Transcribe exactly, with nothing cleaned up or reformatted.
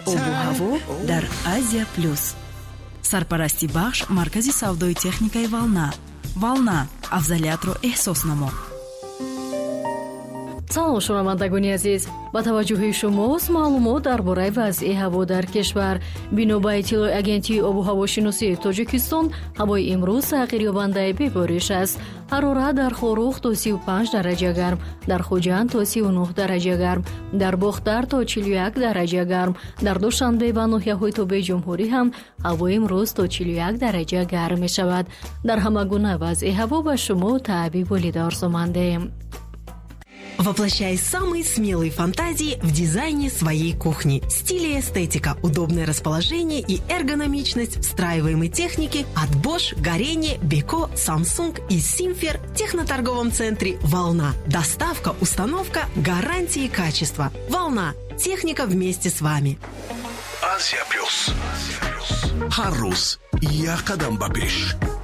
обу ҳаво дар Азия плюс. Сарпарасти бахш маркази савдои техникаи Волна. Волна, афзалиятро эҳсос намо. салом шунавандагони азиз, ба таваҷҷӯҳи шумост маълумот дар бораи вазъи ҳаво дар кишвар. бино ба иттилои агентии обу ҳавошиносии тоҷикистон, ҳавои имрӯз тағйирёбандаи бебориш аст. ҳарорат дар Хорух то сию панҷ дараҷа гарм, дар Хуҷанд то сию нӯҳ дараҷа гарм, дар Бохтар то чилу як дараҷа гарм, дар Душанбе ва ноҳияҳои тобеи ҷумҳурӣ ҳам ҳавои имрӯз то чилу як дараҷа гарм мешавад. дар ҳама гуна вазъи ҳаво ба шумо таъби волида орзумандем. Воплощай самые смелые фантазии в дизайне своей кухни. Стиль и эстетика, удобное расположение и эргономичность встраиваемой техники от Bosch, Горение, Beko, Samsung и Simfer в техноторговом центре «Волна». Доставка, установка, гарантии и качества. «Волна». Техника вместе с вами. Азия плюс. Ҳар рӯз як қадам ба пеш.